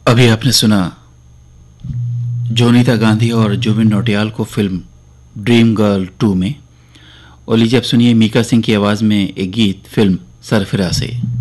अभी आपने सुना जोनीता गांधी और जुबिन नौटियाल को फिल्म ड्रीम गर्ल 2 में। और लीजिए अब सुनिए मीका सिंह की आवाज़ में एक गीत फिल्म सरफिरा से।